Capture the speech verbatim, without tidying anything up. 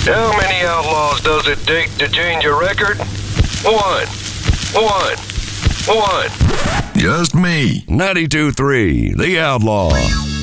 How many outlaws does it take to change a record? One. One. One. Just me. ninety-two point three, The Outlaw.